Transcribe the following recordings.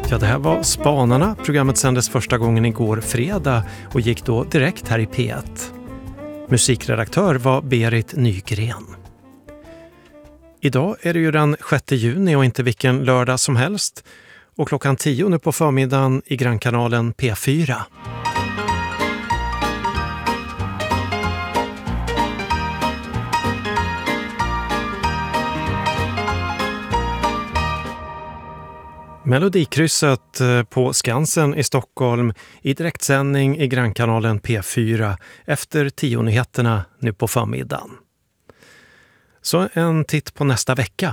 Ja, det här var Spanarna. Programmet sändes första gången igår fredag och gick då direkt här i P1. Musikredaktör var Berit Nygren. Idag är det ju den 6 juni och inte vilken lördag som helst. Och klockan 10 nu på förmiddagen i grannkanalen P4. Melodikrysset på Skansen i Stockholm i direktsändning i grannkanalen P4 efter 10-nyheterna nu på förmiddagen. Så en titt på nästa vecka.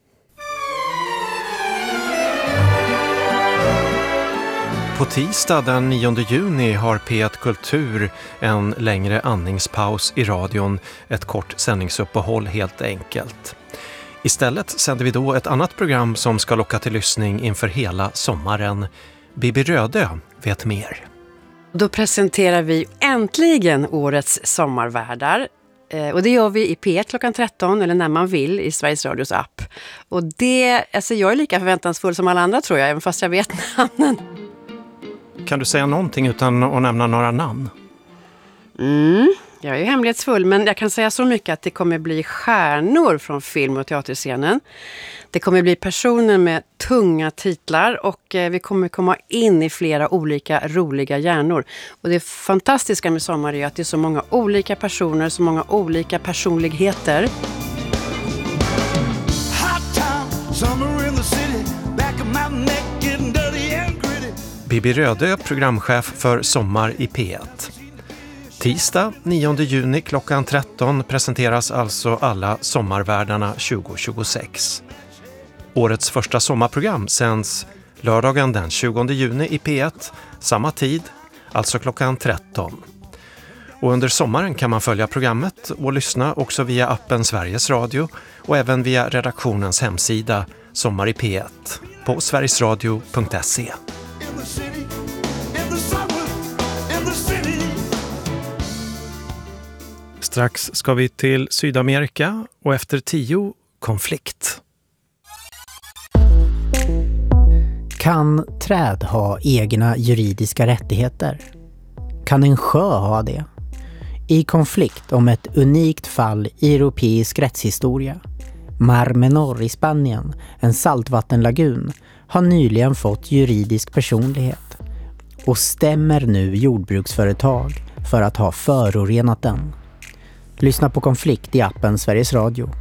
På tisdag den 9 juni har P1 Kultur en längre andningspaus i radion, ett kort sändningsuppehåll helt enkelt. Istället sänder vi då ett annat program som ska locka till lyssning inför hela sommaren. Bibi Rödö vet mer. Då presenterar vi äntligen årets sommarvärdar. Och det gör vi i P1 klockan 13 eller när man vill i Sveriges Radios app. Och det, alltså jag är lika förväntansfull som alla andra tror jag, även fast jag vet namnen. Kan du säga någonting utan att nämna några namn? Jag är ju hemlighetsfull, men jag kan säga så mycket att det kommer bli stjärnor från film- och teaterscenen. Det kommer bli personer med tunga titlar och vi kommer komma in i flera olika roliga hjärnor. Och det fantastiska med sommar är att det är så många olika personer, så många olika personligheter. Bibi Rödö, programchef för Sommar i P1. Tisdag 9 juni klockan 13 presenteras alltså alla sommarvärdarna 2026. Årets första sommarprogram sänds lördagen den 20 juni i P1, samma tid, alltså klockan 13. Och under sommaren kan man följa programmet och lyssna också via appen Sveriges Radio och även via redaktionens hemsida Sommar i P1 på sverigesradio.se. Strax ska vi till Sydamerika och efter 10 konflikt. Kan träd ha egna juridiska rättigheter? Kan en sjö ha det? I konflikt om ett unikt fall i europeisk rättshistoria. Mar Menor i Spanien, en saltvattenlagun, har nyligen fått juridisk personlighet och stämmer nu jordbruksföretag för att ha förorenat den. Lyssna på konflikt i appen Sveriges Radio.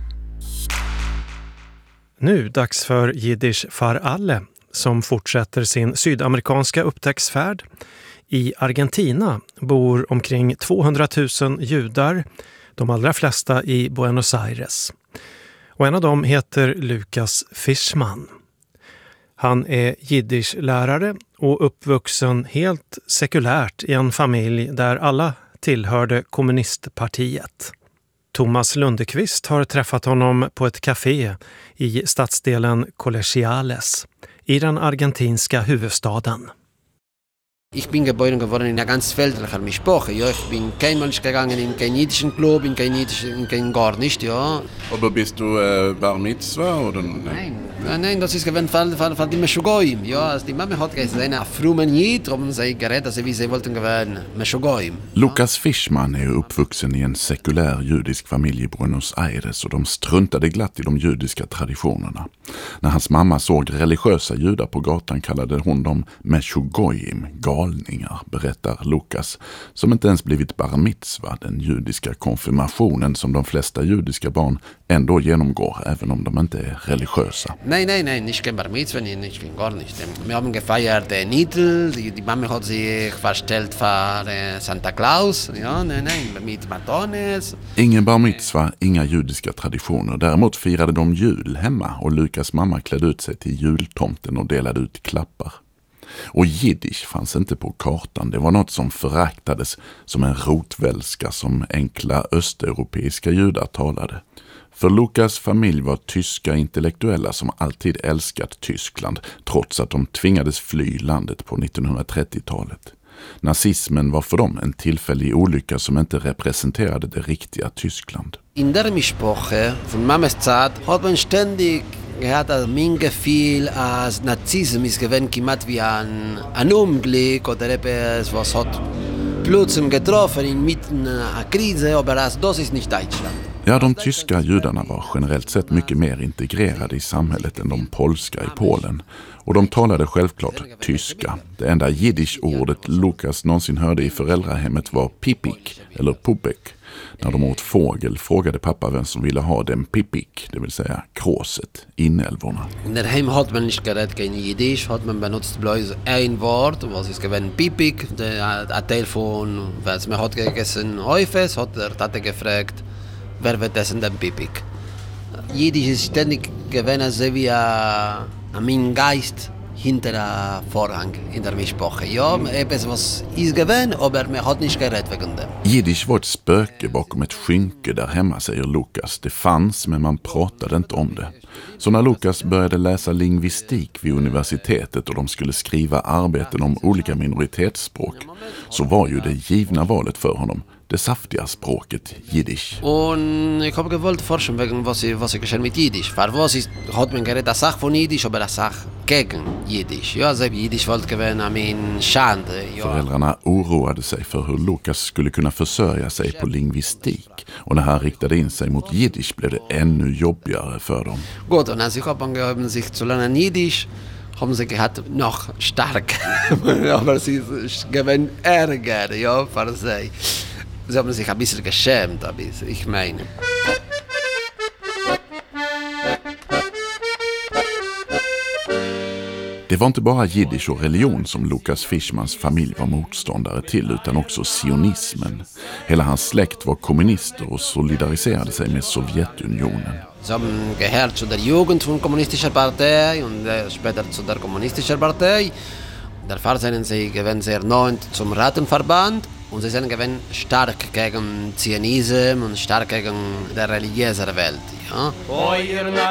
Nu dags för Jiddisch för alle som fortsätter sin sydamerikanska upptäcktsfärd. I Argentina bor omkring 200 000 judar, de allra flesta i Buenos Aires. Och en av dem heter Lukas Fischman. Han är jiddischlärare och uppvuxen helt sekulärt i en familj där alla tillhörde kommunistpartiet. Thomas Lundekvist har träffat honom på ett café i stadsdelen Colegiales i den argentinska huvudstaden. Ich bin geboren geworden in einer ganz weltlichen Mischpoche. Ja, ich bin keinmal nicht gegangen in keinen jüdischen Club, in kein gar nicht, ja. Aber bist du Bar Mitzvah oder Nein, das ist gewesen Fall die Meshugoyim. Ja, also die Mama hat gesagt, eine frommen Jid, haben sie geredet, dass wie sie wollten gewesen Meshugoyim. Lukas Fischman är uppvuxen i en sekulär judisk familj i Buenos Aires och de struntade glatt i de judiska traditionerna. När hans mamma såg religiösa judar på gatan kallade hon dem Meshugoyim, galningar, berättar Lukas, som inte ens blivit bar mitzvah, den judiska konfirmationen som de flesta judiska barn ändå genomgår, även om de inte är religiösa. Nein, nicht kein bar mitzvah, nicht gar nicht. Wir haben gefeiert Nidl, die Mama hat sich verstellt för Santa Claus, ja, nein, mit Matones. Ingen bar mitzvah, inga judiska traditioner. Däremot firade de jul hemma och Lukas mamma klädde ut sig till jultomten och delade ut klappar. Och jiddisch fanns inte på kartan. Det var något som föraktades som en rotvälska som enkla östeuropeiska judar talade. För Lukas familj var tyska intellektuella som alltid älskat Tyskland trots att de tvingades fly landet på 1930-talet. Nazismen var för dem en tillfällig olycka som inte representerade det riktiga Tyskland. In der Mischproche von Mames Zeit hat man ständig gehört, dass mein Gefühl als Nazism ist gewesen, kimat wie ein Unglück oder etwas, was hat plötzlich getroffen inmitten einer Krise, aber das ist nicht Deutschland. Ja, de tyska judarna var generellt sett mycket mer integrerade i samhället än de polska i Polen. Och de talade självklart tyska. Det enda jiddisch-ordet Lukas någonsin hörde i föräldrahemmet var pipik eller pupek. När de åt fågel frågade pappa vem som ville ha den pipik, det vill säga kråset, inälvorna. In der Heim hat man nicht geredet kein Jiddisch, hat man benutzt bloß ein Wort, was ist gewesen pipik, ein Teil von, was man hat gegessen Häufes, hat der Tate gefragt, wer wird essen den pipik. Jiddisch ist ständig gewesen, so wie ein Geist hinter der Vorhang, in der Mischproche. Ja, etwas was ist gewesen, aber man hat nicht geredet wegen dem. Jiddisch var ett spöke bakom ett skynke där hemma, säger Lukas. Det fanns, men man pratade inte om det. Så när Lukas började läsa lingvistik vid universitetet och de skulle skriva arbeten om olika minoritetsspråk, så var ju det givna valet för honom det saftiga språket Jiddisch. Und ich habe gewollt forschen wegen was geschehen mit Jiddisch. Für was hat man geredet, eine Sache von Jiddisch, aber eine Sache gegen Jiddisch. Ja, also Jiddisch wollte gewinnen, Schande. Ja. Föräldrarna oroade sig för hur Lukas skulle kunna försörja sig på lingvistik. Och när han riktade in sig mot Jiddisch blev det ännu jobbigare för dem. Gut, und als ich habe angehört, sich zu lernen Jiddisch, haben sie gehabt noch stark. Aber sie gewinnen Ärger, ja, für sie. Sie haben sich ein bisschen geschämt, ich meine. Det var inte bara jiddisch och religion som Lukas Fischmans familj var motståndare till, utan också sionismen. Hela hans släkt var kommunister och solidariserade sig med Sovjetunionen. Sie haben gehört zu der Jugend von kommunistischer Partei und später zu der kommunistischen Partei. Der Vater sind sie gewesen sehr neu zum Rattenverband. Und sie sind gewesen stark gegen Zionismus und stark gegen die religiöse Welt. Ja?